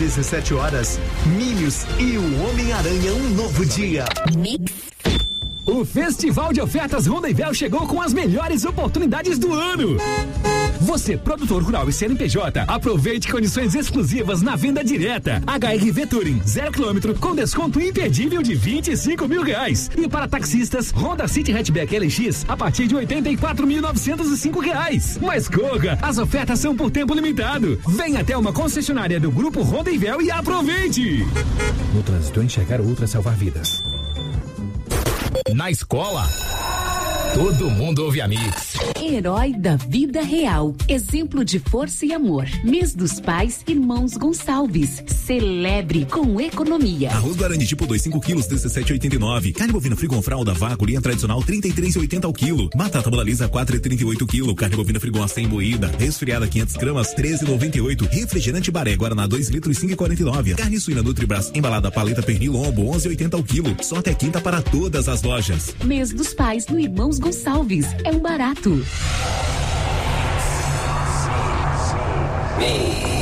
17 horas, Minions e o Homem-Aranha, um novo dia. O Festival de Ofertas Rondonvel chegou com as melhores oportunidades do ano. Você, produtor rural e CNPJ, aproveite condições exclusivas na venda direta. HRV Touring, 0 km, com desconto imperdível de R$25 mil. E para taxistas, Honda City Hatchback LX, a partir de R$84.905. Mas corra, as ofertas são por tempo limitado. Venha até uma concessionária do Grupo Rondonvel e aproveite. No trânsito, enxergar outra, salvar vidas. Na escola, todo mundo ouve a Mix. Herói da vida real. Exemplo de força e amor. Mês dos Pais, Irmãos Gonçalves. Celebre com economia. Arroz Guarani tipo 2, 5 quilos, 17,89. Carne bovina frigon fralda vácuo, linha tradicional, 33,80 ao quilo. Batata bolaliza, 4,38 quilo. Carne bovina frigon sem moída, resfriada, 500 gramas, 13,98. Refrigerante Baré, Guaraná, 2 litros, 5,49. Carne suína Nutribras, embalada paleta pernil lombo, 11,80 ao quilo. Só até quinta para todas as lojas. Mês dos Pais no Irmãos Gonçalves. É um barato.